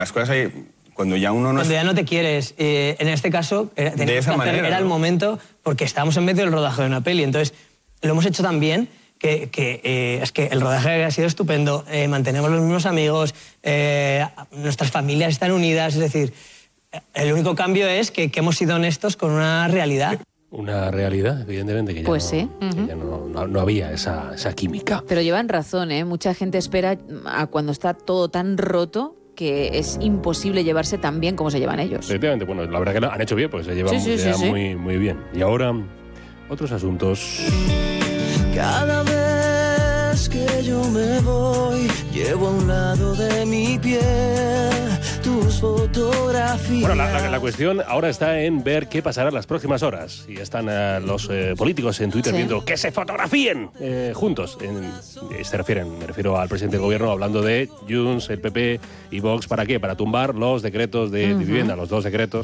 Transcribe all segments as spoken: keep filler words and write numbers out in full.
Las cosas hay... Cuando ya uno no... Cuando ya no te quieres. Eh, en este caso, era, de esa manera, hacer, era ¿no? el momento, porque estábamos en medio del rodaje de una peli. Entonces, lo hemos hecho tan bien que, que eh, es que el rodaje ha sido estupendo. Eh, mantenemos los mismos amigos, eh, nuestras familias están unidas. Es decir, el único cambio es que, que hemos sido honestos con una realidad. Una realidad, evidentemente, que ya, pues no, sí. que uh-huh. ya no, no, no había esa, esa química. Pero llevan razón, ¿eh? Mucha gente espera a cuando está todo tan roto que es imposible llevarse tan bien como se llevan ellos. Efectivamente, bueno, la verdad que lo han hecho bien, pues se llevan, sí, sí, se llevan sí, sí. muy, muy bien. Y ahora, otros asuntos. Cada vez que yo me voy, llevo a un lado de mi piel tus fotografías. Bueno, la, la, la cuestión ahora está en ver qué pasará en las próximas horas. Y están uh, los eh, políticos en Twitter sí. viendo que se fotografíen eh, juntos. En, se refieren, me refiero al presidente del gobierno hablando de Junts, el P P y Vox. ¿Para qué? Para tumbar los decretos de, uh-huh. de vivienda, los dos decretos,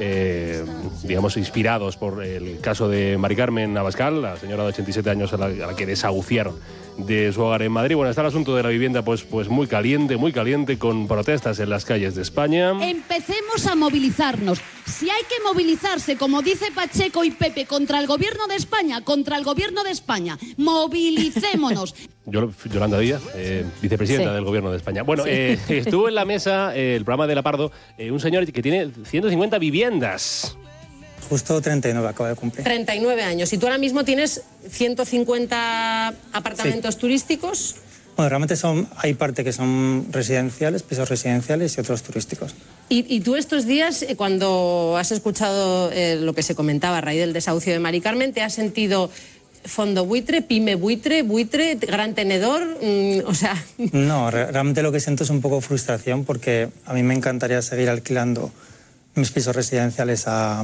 eh, digamos, inspirados por el caso de Mari Carmen Abascal, la señora de ochenta y siete años a la, a la que desahuciaron de su hogar en Madrid. Bueno, está el asunto de la vivienda pues, pues muy caliente, muy caliente, con protestas en las calles de España. Empecemos a movilizarnos. Si hay que movilizarse, como dice Pacheco y Pepe, contra el gobierno de España, contra el gobierno de España, movilicémonos. Yolanda Díaz, eh, vicepresidenta sí. del gobierno de España. Bueno, sí. eh, estuvo en la mesa, eh, el programa de La Pardo, eh, un señor que tiene ciento cincuenta viviendas. Justo treinta y nueve acaba de cumplir. treinta y nueve años. ¿Y tú ahora mismo tienes ciento cincuenta apartamentos sí. turísticos? Bueno, realmente son, hay parte que son residenciales, pisos residenciales y otros turísticos. ¿Y, y tú estos días, cuando has escuchado eh, lo que se comentaba a raíz del desahucio de Mari Carmen, te has sentido fondo buitre, pyme buitre, buitre, gran tenedor? Mm, o sea... No, re realmente lo que siento es un poco frustración porque a mí me encantaría seguir alquilando mis pisos residenciales a...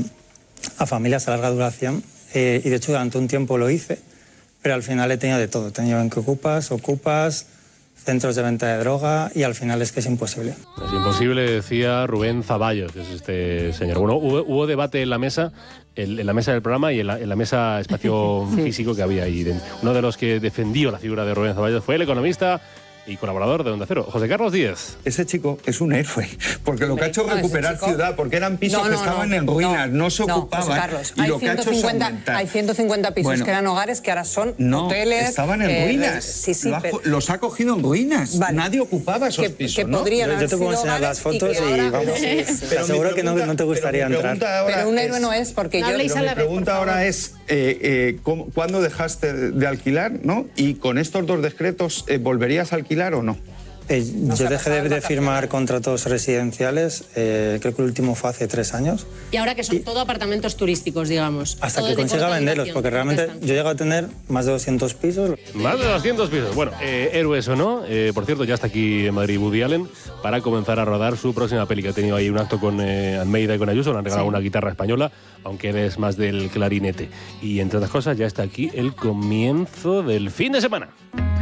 a familias a larga duración eh, y de hecho durante un tiempo lo hice, pero al final he tenido de todo, he tenido en que ocupas, ocupas, centros de venta de droga y al final es que es imposible. Es imposible, decía Rubén Zaballos, que es este señor. Bueno, hubo, hubo debate en la mesa, en, en la mesa del programa y en la, en la mesa espacio sí. físico que había ahí dentro. Uno de los que defendió la figura de Rubén Zaballos fue el economista y colaborador de Onda Cero, José Carlos Díez. Ese chico es un héroe, porque lo que ha hecho es recuperar ciudad, porque eran pisos no, no, que estaban no, en ruinas, no, no se no, ocupaban. José Carlos, y hay, lo que ciento cincuenta, ha hecho es hay ciento cincuenta pisos bueno, que eran hogares que ahora son no, hoteles. Estaban en eh, ruinas. Sí, sí, lo ha, pero... los ha cogido en ruinas. Vale. Nadie ocupaba esos que, pisos. Que ¿no? podrían yo, yo te puedo enseñar las fotos y, y vamos. Sí, sí. Pero seguro que no, no te gustaría pero entrar. Ahora pero un héroe es, no es porque no yo. Pero mi pregunta ahora es eh, eh, ¿cómo, ¿cuándo dejaste de, de alquilar, no? Y con estos dos decretos eh, ¿volverías a alquilar o no? Eh, yo dejé de, de firmar contratos residenciales, eh, creo que el último fue hace tres años. Y ahora que son y, todo apartamentos turísticos, digamos. Hasta que consiga venderlos, porque realmente yo llego a tener más de doscientos pisos. Más de doscientos pisos. Bueno, eh, héroes o no, eh, por cierto, ya está aquí en Madrid Woody Allen para comenzar a rodar su próxima peli, que ha tenido ahí un acto con eh, Almeida y con Ayuso, le han regalado sí. una guitarra española, aunque él es más del clarinete. Y entre otras cosas, ya está aquí el comienzo del fin de semana.